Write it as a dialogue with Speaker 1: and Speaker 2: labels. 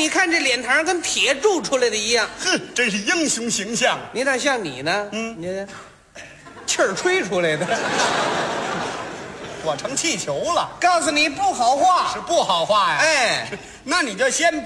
Speaker 1: 你看这脸膛跟铁铸出来的一样。
Speaker 2: 哼，真是英雄形象。
Speaker 1: 你哪像你呢？你气儿吹出来的。
Speaker 2: 我成气球了，
Speaker 1: 告诉你不好话，
Speaker 2: 是不好话呀。
Speaker 1: 哎，
Speaker 2: 那你就先